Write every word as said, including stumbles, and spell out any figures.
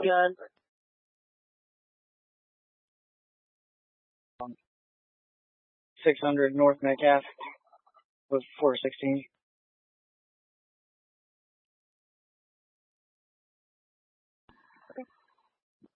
Gun. six hundred North Metcalf was four sixteen.